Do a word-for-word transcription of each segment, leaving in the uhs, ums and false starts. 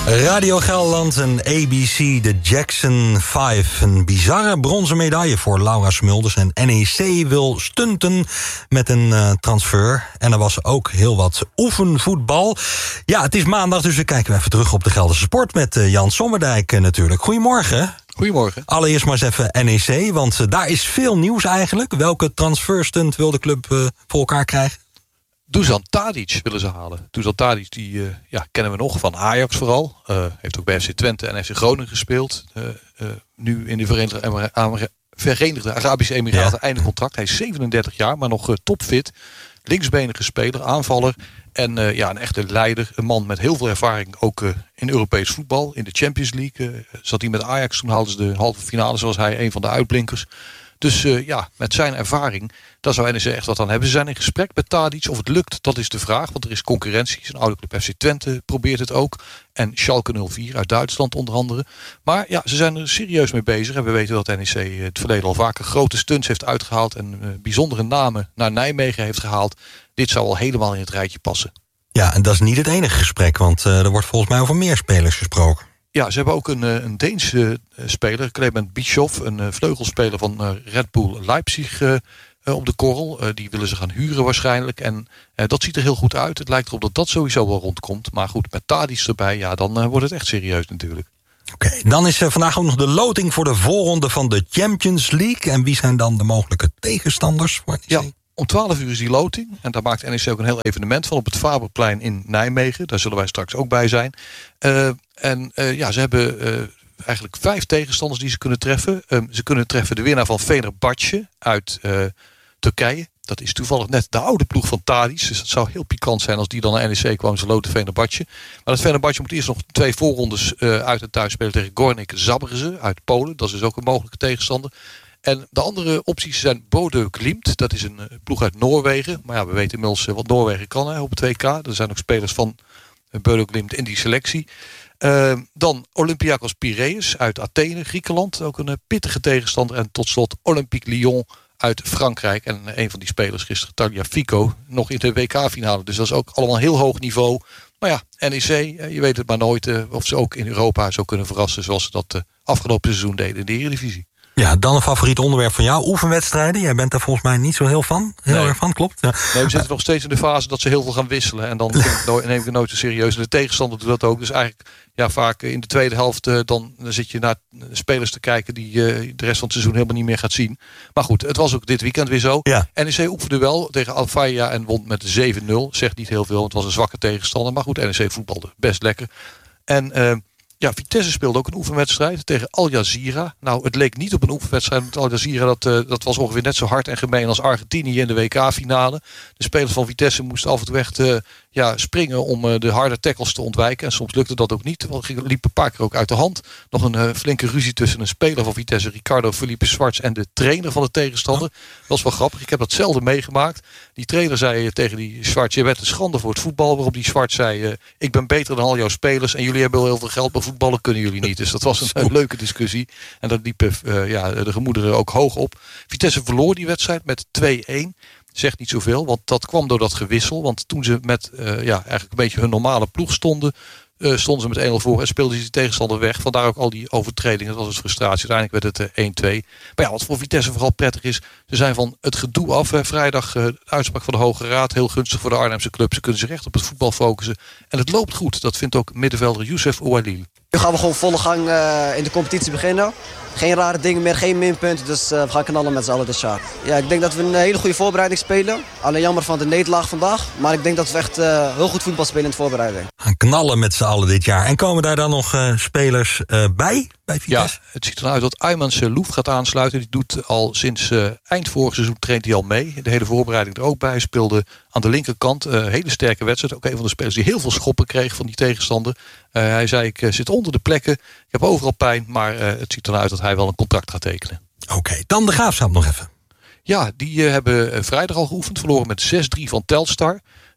Radio Gelderland en A B C, de Jackson vijf. Een bizarre bronzen medaille voor Laura Smulders. En N E C wil stunten met een uh, transfer. En er was ook heel wat oefenvoetbal. Ja, het is maandag, dus we kijken even terug op de Gelderse sport... met uh, Jan Sommerdijk uh, natuurlijk. Goedemorgen. Goedemorgen. Allereerst maar eens even N E C, want uh, daar is veel nieuws eigenlijk. Welke transferstunt wil de club uh, voor elkaar krijgen? Dusan Tadic willen ze halen. Dusan Tadic, die uh, ja, kennen we nog van Ajax vooral. Uh, heeft ook bij F C Twente en F C Groningen gespeeld. Uh, uh, nu in de Verenigde, Ameri- Verenigde Arabische Emiraten, ja. Einde contract. Hij is zevenendertig jaar, maar nog uh, topfit. Linksbenige speler, aanvaller. En uh, ja, een echte leider. Een man met heel veel ervaring, ook uh, in Europees voetbal. In de Champions League uh, zat hij met Ajax. Toen haalden ze de halve finale, zoals hij, een van de uitblinkers. Dus uh, ja, met zijn ervaring, daar zou N E C echt wat aan hebben. Ze zijn in gesprek met Tadic. Of het lukt, dat is de vraag. Want er is concurrentie. Zijn oude club F C Twente probeert het ook. En Schalke nul vier uit Duitsland onder andere. Maar ja, ze zijn er serieus mee bezig. En we weten dat N E C het verleden al vaker grote stunts heeft uitgehaald. En uh, bijzondere namen naar Nijmegen heeft gehaald. Dit zou al helemaal in het rijtje passen. Ja, en dat is niet het enige gesprek. Want uh, er wordt volgens mij over meer spelers gesproken. Ja, ze hebben ook een, een Deense uh, speler, Clement Bischoff, een uh, vleugelspeler van uh, Red Bull Leipzig uh, uh, op de korrel. Uh, die willen ze gaan huren waarschijnlijk. En uh, dat ziet er heel goed uit. Het lijkt erop dat dat sowieso wel rondkomt. Maar goed, met Tadic erbij, ja, dan uh, wordt het echt serieus natuurlijk. Oké, okay, dan is uh, vandaag ook nog de loting voor de voorronde van de Champions League. En wie zijn dan de mogelijke tegenstanders voor N E C? Ja. Om twaalf uur is die loting. En daar maakt N E C ook een heel evenement van op het Faberplein in Nijmegen. Daar zullen wij straks ook bij zijn. Uh, en uh, ja, ze hebben uh, eigenlijk vijf tegenstanders die ze kunnen treffen. Um, ze kunnen treffen de winnaar van Fenerbahce uit uh, Turkije. Dat is toevallig net de oude ploeg van Tadic. Dus dat zou heel pikant zijn als die dan naar N E C kwam. Ze loten Fenerbahce. Maar dat Fenerbahce moet eerst nog twee voorrondes uh, uit en thuis spelen tegen Górnik Zabrze uit Polen. Dat is dus ook een mogelijke tegenstander. En de andere opties zijn Bodø Glimt. Dat is een uh, ploeg uit Noorwegen. Maar ja, we weten inmiddels uh, wat Noorwegen kan hè, op het W K. Er zijn ook spelers van uh, Bodø Glimt in die selectie. Uh, dan Olympiakos Piraeus uit Athene, Griekenland. Ook een uh, pittige tegenstander. En tot slot Olympique Lyon uit Frankrijk. En uh, een van die spelers gisteren, Tagliafico, nog in de W K-finale. Dus dat is ook allemaal heel hoog niveau. Maar ja, N E C, uh, je weet het maar nooit uh, of ze ook in Europa zo kunnen verrassen zoals ze dat uh, afgelopen seizoen deden in de Eredivisie. Ja, dan een favoriet onderwerp van jou, oefenwedstrijden. Jij bent daar volgens mij niet zo heel van. Heel nee. erg van, klopt. Ja. Nee, we zitten nog steeds in de fase dat ze heel veel gaan wisselen. En dan neem ik het nooit zo serieus. En de tegenstander doet dat ook. Dus eigenlijk ja, vaak in de tweede helft uh, dan, dan zit je naar spelers te kijken die uh, de rest van het seizoen helemaal niet meer gaat zien. Maar goed, het was ook dit weekend weer zo. Ja. N E C oefende wel tegen Al-Fayha en won met zeven nul. Zegt niet heel veel, want het was een zwakke tegenstander. Maar goed, N E C voetbalde best lekker. En uh, ja, Vitesse speelde ook een oefenwedstrijd tegen Al Jazeera. Nou, het leek niet op een oefenwedstrijd met Al Jazeera. Dat, uh, dat was ongeveer net zo hard en gemeen als Argentinië in de W K-finale. De spelers van Vitesse moesten af en toe echt uh, ja, springen om uh, de harde tackles te ontwijken. En soms lukte dat ook niet, want het liep een paar keer ook uit de hand. Nog een uh, flinke ruzie tussen een speler van Vitesse, Ricardo Felipe Schwartz, en de trainer van de tegenstander. Oh. Dat was wel grappig, ik heb dat zelden meegemaakt. Die trainer zei tegen die Schwartz, je bent een schande voor het voetbal. Waarop die Schwartz zei, uh, ik ben beter dan al jouw spelers en jullie hebben heel veel geld, maar voetballen kunnen jullie niet. Dus dat was een, een leuke discussie. En dat liep uh, ja, de gemoederen ook hoog op. Vitesse verloor die wedstrijd met twee-een. Zegt niet zoveel, want dat kwam door dat gewissel. Want toen ze met uh, ja, eigenlijk een beetje hun normale ploeg stonden, uh, stonden ze met één nul voor en speelden ze die tegenstander weg. Vandaar ook al die overtredingen. Dat was een frustratie. Uiteindelijk werd het uh, één-twee. Maar ja, wat voor Vitesse vooral prettig is, ze zijn van het gedoe af. Hè. Vrijdag uh, de uitspraak van de Hoge Raad. Heel gunstig voor de Arnhemse club. Ze kunnen zich echt op het voetbal focussen. En het loopt goed. Dat vindt ook middenvelder Youssef Oualil. Nu gaan we gewoon volle gang uh, in de competitie beginnen. Geen rare dingen meer, geen minpunten. Dus uh, we gaan knallen met z'n allen dit jaar. Ja, ik denk dat we een hele goede voorbereiding spelen. Alleen jammer van de nederlaag vandaag. Maar ik denk dat we echt uh, heel goed voetbal spelen in de voorbereiding. Gaan knallen met z'n allen dit jaar. En komen daar dan nog uh, spelers uh, bij? Bij Vitesse? Ja, het ziet eruit dat Ayman Selouf gaat aansluiten. Die doet al sinds uh, eind vorig seizoen traint hij al mee. De hele voorbereiding er ook bij. Hij speelde aan de linkerkant. Uh, hele sterke wedstrijd. Ook een van de spelers die heel veel schoppen kreeg van die tegenstander. Uh, hij zei, ik uh, zit onder de plekken. Ik heb overal pijn. Maar uh, het ziet eruit dat hij wel een contract gaat tekenen. Oké, okay, dan de Graafschap nog even. Ja, die uh, hebben uh, vrijdag al geoefend. Verloren met zes drie van Telstar.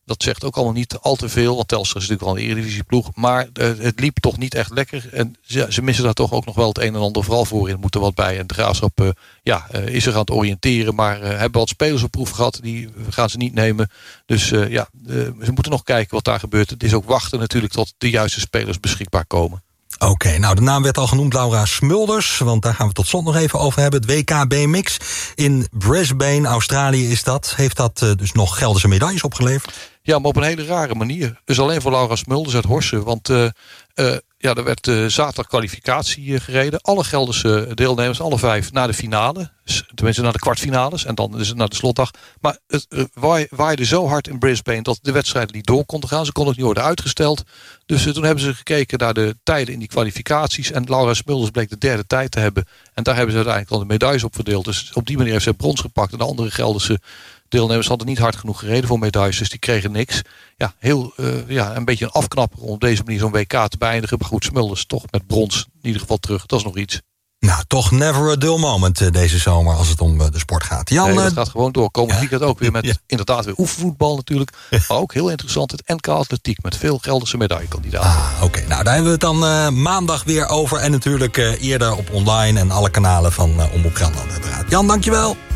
Dat zegt ook allemaal niet al te veel. Want Telstar is natuurlijk wel een eredivisieploeg. Maar uh, het liep toch niet echt lekker. En ze, ze missen daar toch ook nog wel het een en ander. Vooral voorin moet er wat bij. En de Graafschap uh, ja, uh, is er aan het oriënteren. Maar uh, hebben wat spelers op proef gehad. Die gaan ze niet nemen. Dus uh, ja, uh, ze moeten nog kijken wat daar gebeurt. Het is ook wachten natuurlijk tot de juiste spelers beschikbaar komen. Oké, okay, nou de naam werd al genoemd, Laura Smulders. Want daar gaan we tot slot nog even over hebben. Het W K B M X in Brisbane, Australië is dat. Heeft dat uh, dus nog Gelderse medailles opgeleverd? Ja, maar op een hele rare manier. Dus alleen voor Laura Smulders uit Horsen. Want uh, uh, ja, er werd uh, zaterdag kwalificatie uh, gereden. Alle Gelderse deelnemers, alle vijf, naar de finale. Tenminste naar de kwartfinales en dan dus naar de slotdag. Maar het uh, waai, waaide zo hard in Brisbane dat de wedstrijden niet door konden gaan. Ze konden ook niet worden uitgesteld. Dus uh, toen hebben ze gekeken naar de tijden in die kwalificaties. En Laura Smulders bleek de derde tijd te hebben. En daar hebben ze uiteindelijk al de medailles op verdeeld. Dus op die manier heeft ze brons gepakt. En de andere Gelderse deelnemers hadden niet hard genoeg gereden voor medailles, dus die kregen niks. Ja, heel, uh, ja, een beetje een afknapper om op deze manier zo'n W K te beëindigen. Maar goed, Smulders toch met brons in ieder geval terug. Dat is nog iets. Nou, toch never a dull moment uh, deze zomer als het om uh, de sport gaat. Jan, nee, dat uh, gaat gewoon door. Komend ja? weekend ook weer met ja. inderdaad weer oefenvoetbal natuurlijk. Ja. Maar ook heel interessant het N K Atletiek met veel Gelderse medaillekandidaten. Ah, Oké, okay. Nou daar hebben we het dan uh, maandag weer over. En natuurlijk uh, eerder op online en alle kanalen van uh, Omroep Gelderland uiteraard. Jan, dankjewel.